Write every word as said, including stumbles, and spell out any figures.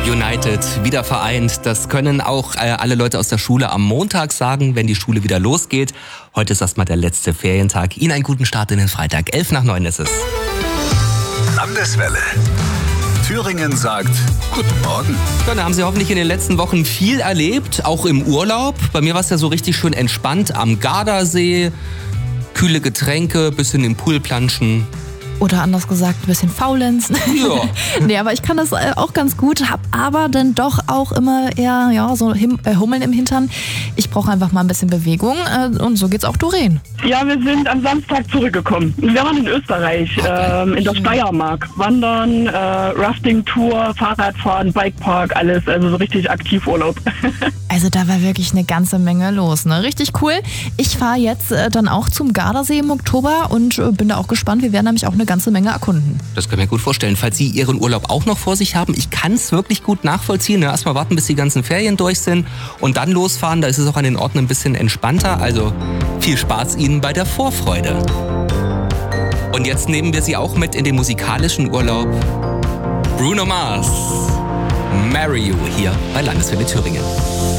United, wieder vereint. Das können auch äh, alle Leute aus der Schule am Montag sagen, wenn die Schule wieder losgeht. Heute ist erstmal der letzte Ferientag. Ihnen einen guten Start in den Freitag. Elf nach neun ist es. Landeswelle. Thüringen sagt Guten Morgen. Ja, da haben Sie hoffentlich in den letzten Wochen viel erlebt, auch im Urlaub. Bei mir war es ja so richtig schön entspannt am Gardasee. Kühle Getränke, bisschen im Pool planschen. Oder anders gesagt, ein bisschen faulenzen. Ja. Nee, aber ich kann das auch ganz gut, hab aber dann doch auch immer eher ja, so Him- äh, Hummeln im Hintern. Ich brauche einfach mal ein bisschen Bewegung äh, und so geht's auch Doreen. Ja, wir sind am Samstag zurückgekommen. Wir waren in Österreich, ähm, in der Steiermark. Wandern, äh, Rafting-Tour, Fahrradfahren, Bikepark, alles. Also so richtig Aktivurlaub. Also da war wirklich eine ganze Menge los, ne? Richtig cool. Ich fahre jetzt äh, dann auch zum Gardasee im Oktober und äh, bin da auch gespannt. Wir werden nämlich auch eine ganze Menge erkunden. Das kann ich mir gut vorstellen. Falls Sie Ihren Urlaub auch noch vor sich haben, ich kann es wirklich gut nachvollziehen. Ja, erstmal warten, bis die ganzen Ferien durch sind und dann losfahren. Da ist es auch an den Orten ein bisschen entspannter. Also viel Spaß Ihnen bei der Vorfreude. Und jetzt nehmen wir Sie auch mit in den musikalischen Urlaub. Bruno Mars, Marry You hier bei Landeswelle Thüringen.